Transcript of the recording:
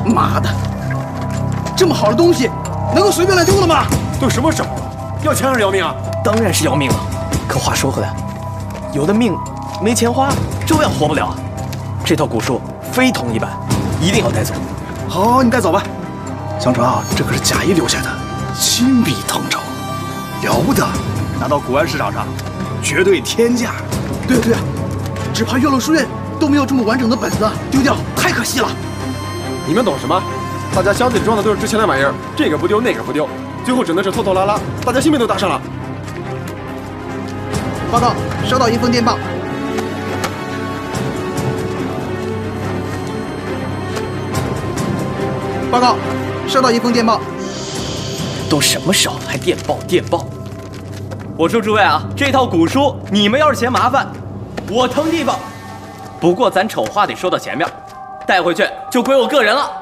妈的，这么好的东西，能够随便乱丢了吗？ 都什么时候了，要钱还是要命啊？ 当然是要命了。可话说回来，有的命没钱花，照样活不了啊。这套古书非同一般，一定要带走。 好，你带走吧。相传啊，这可是贾谊留下的，亲笔誊抄，了不得，拿到古玩市场上，绝对天价。对啊对啊，只怕岳麓书院都没有这么完整的本子，丢掉太可惜了。 你们懂什么？大家箱子里装的都是值钱的玩意儿，这个不丢那个不丢，最后只能是拖拖拉拉，大家性命都搭上了。 报告，收到一封电报。报告，收到一封电报。 都什么时候还电报电报？我说诸位啊，这套古书你们要是嫌麻烦，我腾地方。不过咱丑话得说到前面，带回去就归我个人了。